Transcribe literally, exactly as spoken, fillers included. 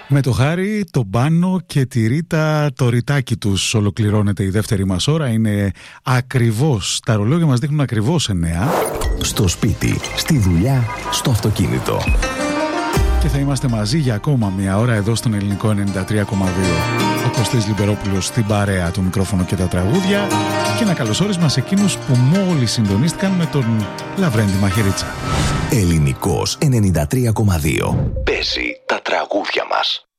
Με το Χάρη, τον Πάνο και τη Ρίτα το ρητάκι τους ολοκληρώνεται η δεύτερη μας ώρα. Είναι ακριβώς, τα ρολόγια μας δείχνουν ακριβώς εννέα. Στο σπίτι, στη δουλειά, στο αυτοκίνητο. Και θα είμαστε μαζί για ακόμα μια ώρα εδώ στον Ελληνικό ενενήντα τρία κόμμα δύο. Ο Κωστής Λιμπερόπουλος στην παρέα του μικρόφωνο και τα τραγούδια. Και ένα καλωσόρισμα σε εκείνους που μόλις συντονίστηκαν με τον Λαβρέντη Μαχαιρίτσα. Ελληνικός ενενήντα τρία κόμμα δύο. Παίζει τα τραγούδια μας.